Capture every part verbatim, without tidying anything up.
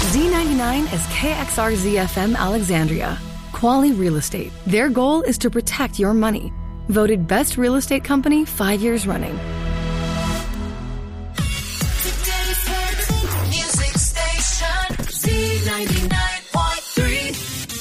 Z ninety-nine is K X R Z F M Alexandria. Quali Real Estate. Their goal is to protect your money. Voted Best Real Estate Company five years running. Music station Z ninety-nine point three.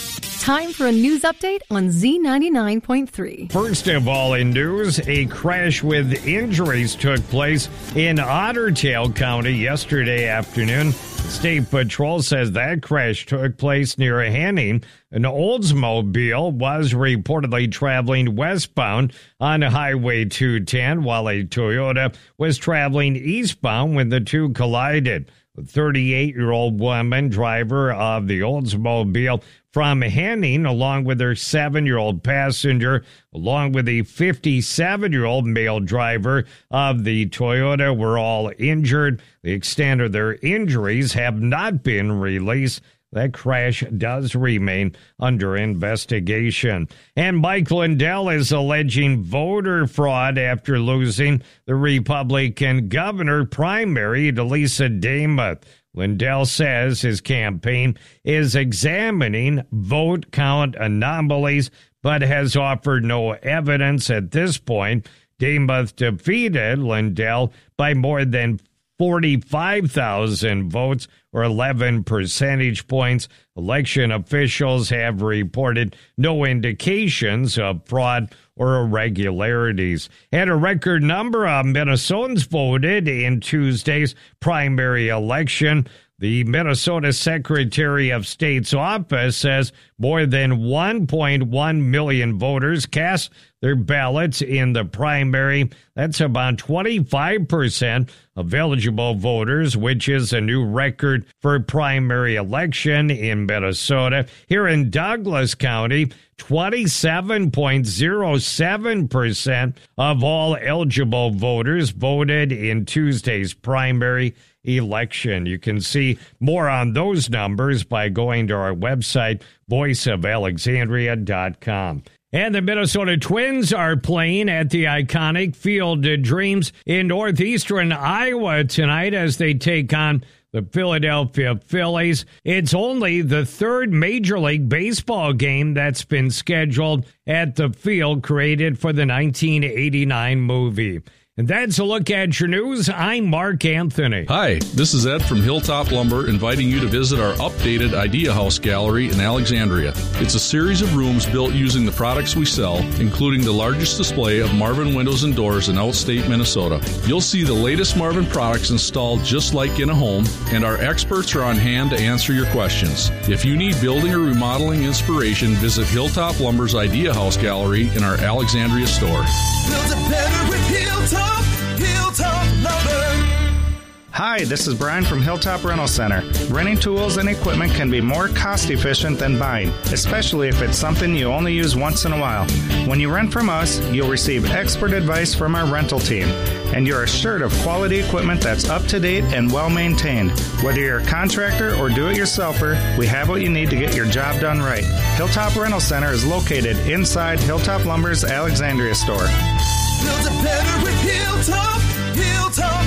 Time for a news update on Z ninety-nine point three. First of all in news, a crash with injuries took place in Otter Tail County yesterday afternoon. State Patrol says that crash took place near Henning. An Oldsmobile was reportedly traveling westbound on Highway two ten while a Toyota was traveling eastbound when the two collided. A thirty-eight-year-old woman, driver of the Oldsmobile from Henning, along with her seven-year-old passenger, along with the fifty-seven-year-old male driver of the Toyota, were all injured. The extent of their injuries have not been released. That crash does remain under investigation. And Mike Lindell is alleging voter fraud after losing the Republican governor primary to Lisa Demuth. Lindell says his campaign is examining vote count anomalies, but has offered no evidence at this point. Demuth defeated Lindell by more than forty-five thousand votes, or eleven percentage points. Election officials have reported no indications of fraud or irregularities. And a record number of Minnesotans voted in Tuesday's primary election. The Minnesota Secretary of State's office says more than one point one million voters cast their ballots in the primary. That's about twenty-five percent of eligible voters, which is a new record for a primary election in Minnesota. Here in Douglas County, twenty-seven point zero seven percent of all eligible voters voted in Tuesday's primary election. You can see more on those numbers by going to our website, voice of alexandria dot com. And the Minnesota Twins are playing at the iconic Field of Dreams in northeastern Iowa tonight as they take on the Philadelphia Phillies. It's only the third Major League Baseball game that's been scheduled at the field created for the nineteen eighty-nine movie. And that's a look at your news. I'm Mark Anthony. Hi, this is Ed from Hilltop Lumber, inviting you to visit our updated Idea House Gallery in Alexandria. It's a series of rooms built using the products we sell, including the largest display of Marvin windows and doors in outstate Minnesota. You'll see the latest Marvin products installed just like in a home, and our experts are on hand to answer your questions. If you need building or remodeling inspiration, visit Hilltop Lumber's Idea House Gallery in our Alexandria store. Build it better with Hilltop. Hilltop Lumber. Hi, this is Brian from Hilltop Rental Center. Renting tools and equipment can be more cost efficient than buying, especially if it's something you only use once in a while. When you rent from us, you'll receive expert advice from our rental team, and you're assured of quality equipment that's up to date and well maintained. Whether you're a contractor or do-it-yourselfer, we have what you need to get your job done right. Hilltop Rental Center is located inside Hilltop Lumber's Alexandria store. Build it better with Hilltop, Hilltop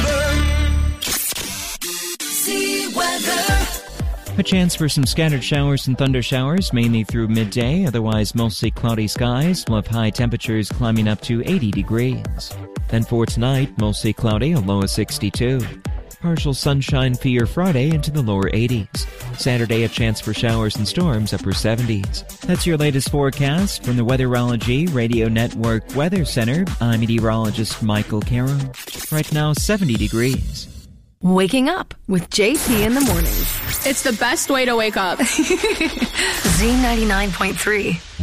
Lumber. See weather. A chance for some scattered showers and thunder showers, mainly through midday. Otherwise, mostly cloudy skies. We'll have high temperatures climbing up to eighty degrees. Then for tonight, mostly cloudy, a low of sixty-two. Partial sunshine for your Friday into the lower eighties. Saturday, a chance for showers and storms, upper seventies. That's your latest forecast from the Weatherology Radio Network Weather Center. I'm meteorologist Michael Caro. Right now, seventy degrees. Waking up with J P in the mornings. It's the best way to wake up. Z ninety-nine point three.